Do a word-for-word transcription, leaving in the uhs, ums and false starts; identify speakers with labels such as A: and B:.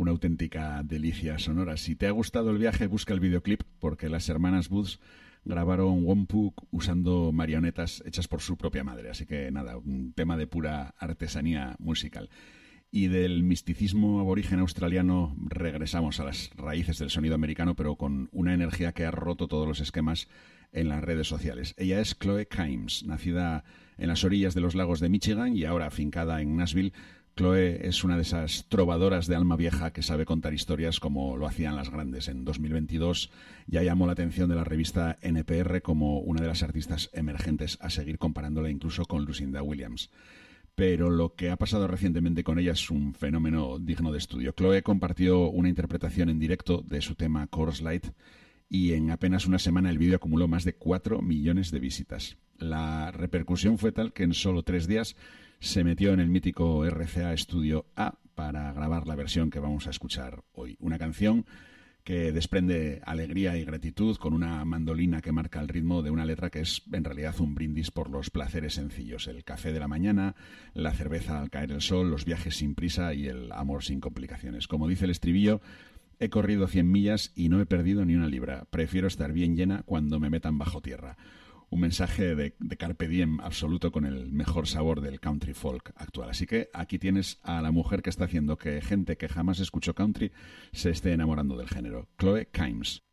A: una auténtica delicia sonora. Si te ha gustado el viaje, busca el videoclip, porque las hermanas Booth grabaron Wompuk usando marionetas hechas por su propia madre. Así que nada, un tema de pura artesanía musical. Y del misticismo aborigen australiano regresamos a las raíces del sonido americano, pero con una energía que ha roto todos los esquemas en las redes sociales. Ella es Chloe Kimes, nacida en las orillas de los lagos de Michigan y ahora afincada en Nashville. Chloe es una de esas trovadoras de alma vieja que sabe contar historias como lo hacían las grandes. En dos mil veintidós ya llamó la atención de la revista N P R como una de las artistas emergentes a seguir, comparándola incluso con Lucinda Williams. Pero lo que ha pasado recientemente con ella es un fenómeno digno de estudio. Chloe compartió una interpretación en directo de su tema Chorus Light y en apenas una semana el vídeo acumuló más de cuatro millones de visitas. La repercusión fue tal que en solo tres días se metió en el mítico R C A Studio A para grabar la versión que vamos a escuchar hoy. Una canción que desprende alegría y gratitud con una mandolina que marca el ritmo de una letra que es en realidad un brindis por los placeres sencillos: el café de la mañana, la cerveza al caer el sol, los viajes sin prisa y el amor sin complicaciones. Como dice el estribillo, he corrido cien millas y no he perdido ni una libra. Prefiero estar bien llena cuando me metan bajo tierra. Un mensaje de, de carpe diem absoluto con el mejor sabor del country folk actual. Así que aquí tienes a la mujer que está haciendo que gente que jamás escuchó country se esté enamorando del género. Chloe Kimes.